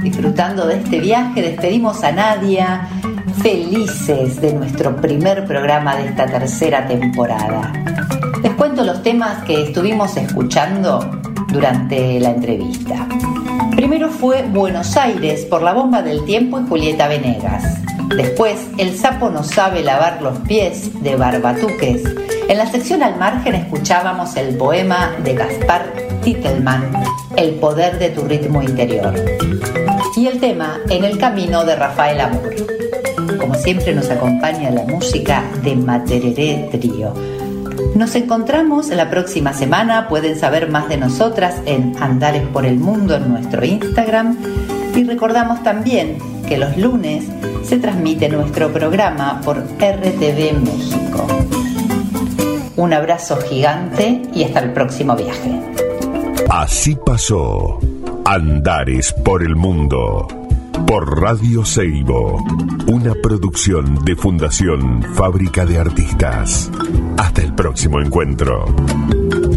disfrutando de este viaje. Despedimos a Nadia, felices de nuestro primer programa de esta tercera temporada. Les cuento los temas que estuvimos escuchando durante la entrevista. Primero fue Buenos Aires por La Bomba del Tiempo y Julieta Venegas. Después, El sapo no sabe lavar los pies, de Barbatuques. En la sección Al Margen escuchábamos el poema de Gaspar Titelman, El poder de tu ritmo interior. Y el tema En el camino, de Rafael Amur. Como siempre nos acompaña la música de Matereré Trío. Nos encontramos la próxima semana. Pueden saber más de nosotras en Andares por el Mundo en nuestro Instagram. Y recordamos también que los lunes se transmite nuestro programa por RTV Músico. Un abrazo gigante y hasta el próximo viaje. Así pasó Andares por el Mundo por Radio Seibo, una producción de Fundación Fábrica de Artistas. Hasta el próximo encuentro.